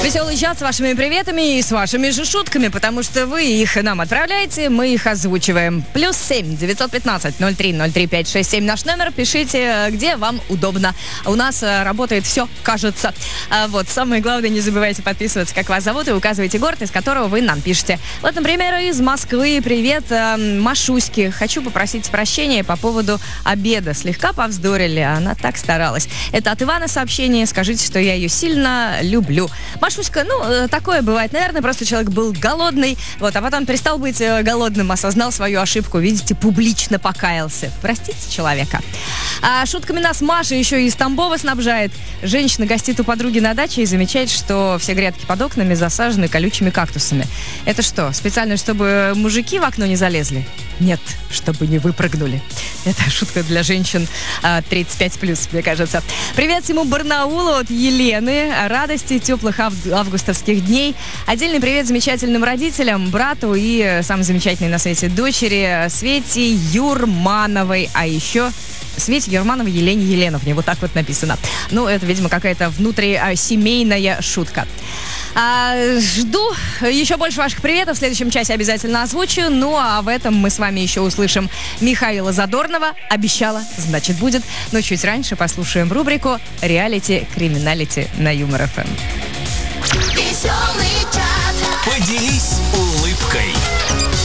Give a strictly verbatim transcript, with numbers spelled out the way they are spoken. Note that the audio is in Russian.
Веселый чат с вашими приветами и с вашими же шутками, потому что вы их нам отправляете, мы их озвучиваем. Плюс семь девятьсот пятнадцать ноль три ноль три пять шесть семь наш номер. Пишите, где вам удобно. У нас работает все, кажется. Вот, самое главное, не забывайте подписываться, как вас зовут, и указывайте город, из которого вы нам пишете. Вот, например, из Москвы. Привет, Машуське. Хочу попросить прощения по поводу обеда. Слегка повздорили, она так старалась. Это от Ивана сообщение. Скажите, что я ее сильно люблю. Машуська, ну, такое бывает. Наверное, просто человек был голодный, вот, а потом перестал быть голодным, осознал свою ошибку, видите, публично покаялся. Простите человека. А шутками нас Маша еще и из Тамбова снабжает. Женщина гостит у подруги на даче и замечает, что все грядки под окнами засажены колючими кактусами. Это что, специально, чтобы мужики в окно не залезли? Нет, чтобы не выпрыгнули. Это шутка для женщин а, тридцать пять плюс, мне кажется. Привет всему Барнаулу от Елены. Радости, теплых ав- августовских дней. Отдельный привет замечательным родителям, брату и самой замечательной на свете дочери Свете Юрмановой. А еще Свете Юрмановой Елене Еленовне. Вот так вот написано. Ну, это, видимо, какая-то внутрисемейная шутка. А, жду еще больше ваших приветов. В следующем часе обязательно озвучу. Ну, а в этом мы с вами еще услышим Михаила Задорнова. Обещала, значит будет. Но чуть раньше послушаем рубрику «Реалити, криминалити» на Юмор эф эм. Веселый чат. Поделись улыбкой.